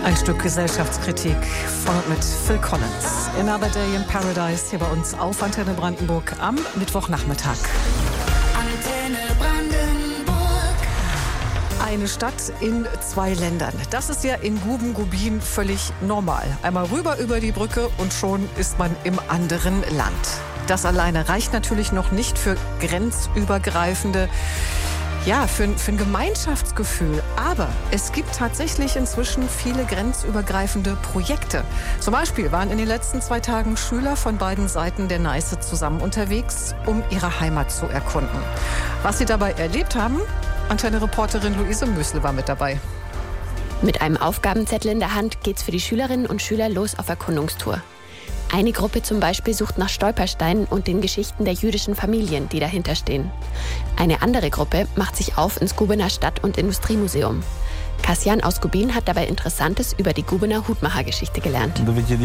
Ein Stück Gesellschaftskritik von und mit Phil Collins. Another Day in Paradise hier bei uns auf Antenne Brandenburg am Mittwochnachmittag. Antenne Brandenburg. Eine Stadt in 2 Ländern. Das ist ja in Guben-Gubbin völlig normal. Einmal rüber über die Brücke und schon ist man im anderen Land. Das alleine reicht natürlich noch nicht für grenzübergreifende, für ein Gemeinschaftsgefühl. Aber es gibt tatsächlich inzwischen viele grenzübergreifende Projekte. Zum Beispiel waren in den letzten 2 Tagen Schüler von beiden Seiten der Neiße zusammen unterwegs, um ihre Heimat zu erkunden. Was sie dabei erlebt haben, Antenne-Reporterin Luise Mösle war mit dabei. Mit einem Aufgabenzettel in der Hand geht's für die Schülerinnen und Schüler los auf Erkundungstour. Eine Gruppe zum Beispiel sucht nach Stolpersteinen und den Geschichten der jüdischen Familien, die dahinter stehen. Eine andere Gruppe macht sich auf ins Gubener Stadt- und Industriemuseum. Kassian aus Gubbin hat dabei Interessantes über die Gubener Hutmachergeschichte gelernt.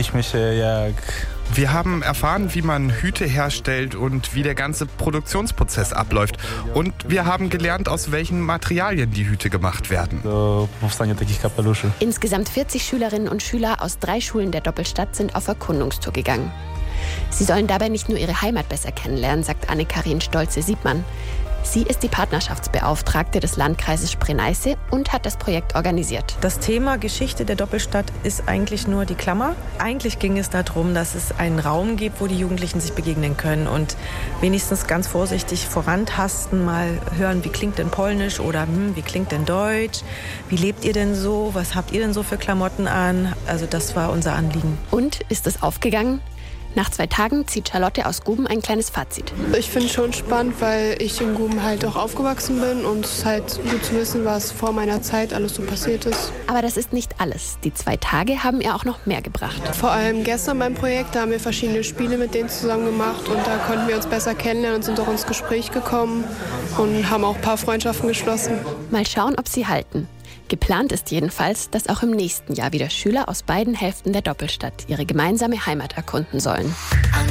Wir haben erfahren, wie man Hüte herstellt und wie der ganze Produktionsprozess abläuft. Und wir haben gelernt, aus welchen Materialien die Hüte gemacht werden. Insgesamt 40 Schülerinnen und Schüler aus 3 Schulen der Doppelstadt sind auf Erkundungstour gegangen. Sie sollen dabei nicht nur ihre Heimat besser kennenlernen, sagt Anne-Karin Stolze-Siebmann. Sie ist die Partnerschaftsbeauftragte des Landkreises Spree-Neiße und hat das Projekt organisiert. Das Thema Geschichte der Doppelstadt ist eigentlich nur die Klammer. Eigentlich ging es darum, dass es einen Raum gibt, wo die Jugendlichen sich begegnen können und wenigstens ganz vorsichtig vorantasten, mal hören, wie klingt denn Polnisch oder wie klingt denn Deutsch? Wie lebt ihr denn so? Was habt ihr denn so für Klamotten an? Also das war unser Anliegen. Und ist es aufgegangen? Nach 2 Tagen zieht Charlotte aus Guben ein kleines Fazit. Ich finde es schon spannend, weil ich in Guben halt auch aufgewachsen bin und es ist halt gut zu wissen, was vor meiner Zeit alles so passiert ist. Aber das ist nicht alles. Die 2 Tage haben ihr auch noch mehr gebracht. Vor allem gestern beim Projekt, da haben wir verschiedene Spiele mit denen zusammen gemacht und da konnten wir uns besser kennenlernen und sind auch ins Gespräch gekommen und haben auch ein paar Freundschaften geschlossen. Mal schauen, ob sie halten. Geplant ist jedenfalls, dass auch im nächsten Jahr wieder Schüler aus beiden Hälften der Doppelstadt ihre gemeinsame Heimat erkunden sollen.